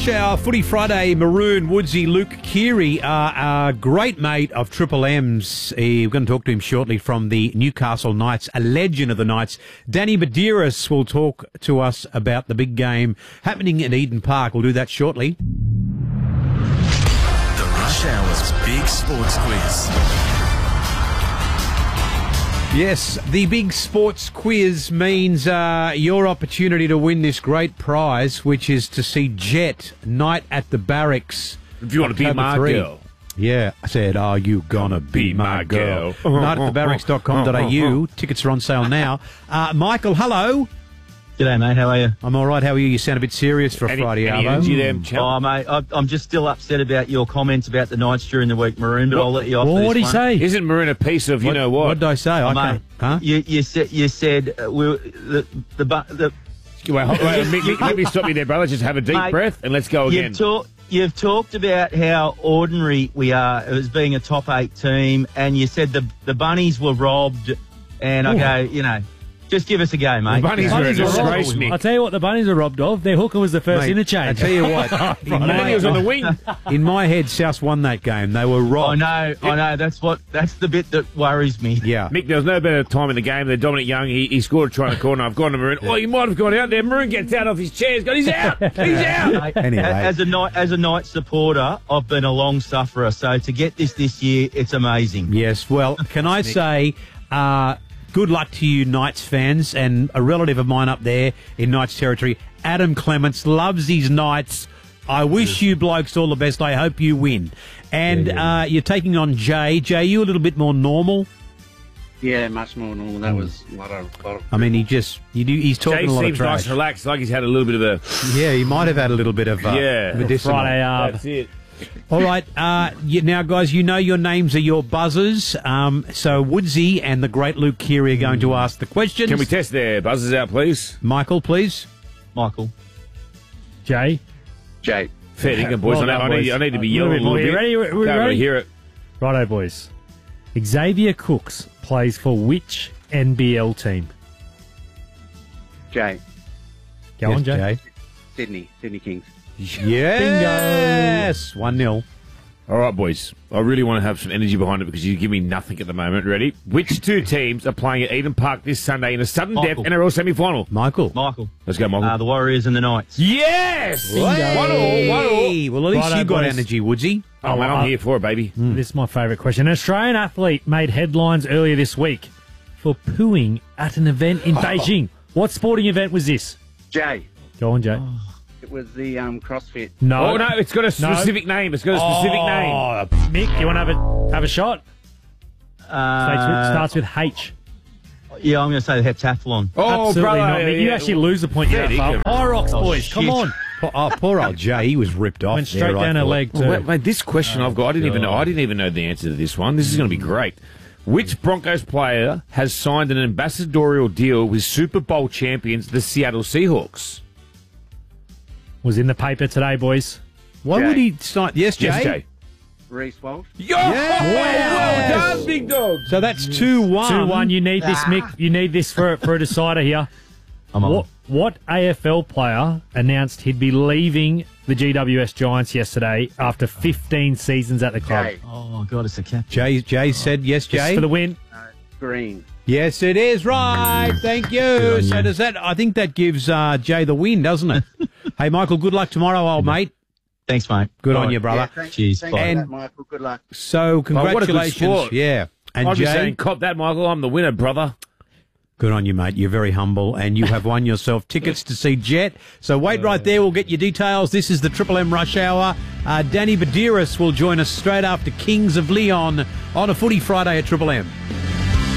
Rush Hour Footy Friday. Maroon, Woodsy, Luke Keary are a great mate of Triple M's. We're going to talk to him shortly from the Newcastle Knights, a legend of the Knights. Danny Medeiros will talk to us about the big game happening at Eden Park. We'll do that shortly. The Rush Hour's Big Sports Quiz. Yes, the big sports quiz means your opportunity to win this great prize, which is to see Jet Night at the Barracks. If you want to be my girl. Yeah, I said, are you gonna be my girl? Nightatthebarracks.com.au. Tickets are on sale now. Michael, hello. G'day, mate. How are you? I'm all right. How are you? You sound a bit serious for a Friday, Arvo. Oh, mate, I'm just still upset about your comments about the Knights during the week, Maroon, but I'll let you off. What did he say? Isn't Maroon a piece of, you know what? What did I say? I can't. Huh? You said Wait, Mick, let me stop you there, brother. Just have a deep breath and let's go again. You've talked about how ordinary we are as being a top 8 team, and you said the Bunnies were robbed, and I go, you know, just give us a go, mate. The Bunnies were a disgrace, Mick. I'll tell you what the Bunnies were robbed of. Their hooker was the first interchange. I tell you what, he was on the wing. In my head, South won that game. They were robbed. I know. That's the bit that worries me. Yeah. Mick, there was no better time in the game than Dominic Young. He scored a try in the corner. I've gone to Maroon. Oh, he might have gone out there. Maroon gets out of his chair. He's out. He's out. Anyway. As a Knights supporter, I've been a long sufferer. So to get this year, it's amazing. Yes. Well, can I say... good luck to you, Knights fans, and a relative of mine up there in Knights territory, Adam Clements, loves his Knights. I wish you blokes all the best. I hope you win. And you're taking on Jay. Jay, you a little bit more normal? Yeah, much more normal. That was a lot of I mean, he's talking Jay a lot of seems trash. nice, relaxed, like he's had a little bit of a... Yeah, he might have had a little bit of medicinal. Friday That's it. All right, now, guys, you know your names are your buzzers. So Woodsy and the great Luke Keary are going to ask the questions. Can we test their buzzers out, please? Michael, please. Michael. Jay. Jay. Fair dinkum, boys. Well I need to be A little yelling a little bit bit. more. You ready? We Can't ready? really hear it. Righto, boys. Xavier Cooks plays for which NBL team? Jay. Go on, Jay. Sydney Kings. Yes. 1-0. All right, boys. I really want to have some energy behind it because you give me nothing at the moment. Ready? Which two teams are playing at Eden Park this Sunday in a sudden death NRL semi-final? Michael. Let's go, Michael. The Warriors and the Knights. Yes! Hey. 1-1. Well, at least Righto, you got boys. energy, Woodsy. Oh, man, I'm here for it, baby. This is my favourite question. An Australian athlete made headlines earlier this week for pooing at an event in Beijing. What sporting event was this? Jay. Go on, Jay. It was the CrossFit. No. Oh, no, it's got a specific name. It's got a specific name. Mick, you want to have a shot? Starts with H. Yeah, I'm going to say the heptathlon. Oh, Absolutely brother. not, Mick. You actually lose the point. Fair dinkum. Pyrox, boys, shit. come on. Poor old Jay. He was ripped off. Went straight down her leg, too. Wait, this question I've got, I didn't even know the answer to this one. This is going to be great. Which Broncos player has signed an ambassadorial deal with Super Bowl champions, the Seattle Seahawks? Was in the paper today, boys. Why would he sign? Yes, Jay. Yes, Jay. Reece Walsh. Well done, big dog. So that's 2-1. 2-1. You need this, Mick. You need this for a decider here. What AFL player announced he'd be leaving the GWS Giants yesterday after 15 seasons at the club? Jay. Oh, God, it's a captain. Jay said yes, Just Jay. for the win. Green. Yes, it is right. Thank you. So does that? I think that gives Jay the win, doesn't it? Hey, Michael. Good luck tomorrow, old mate. Thanks, mate. Good on you, brother. Yeah, Cheers. Thanks Bye. for that, Michael. Good luck. So congratulations. what a good sport. Yeah. And I'm Jay, just saying, cop that, Michael. I'm the winner, brother. good on you, mate. You're very humble, and you have won yourself tickets to see Jet. So wait right there. We'll get your details. This is the Triple M Rush Hour. Danny Medeiros will join us straight after Kings of Leon on a Footy Friday at Triple M.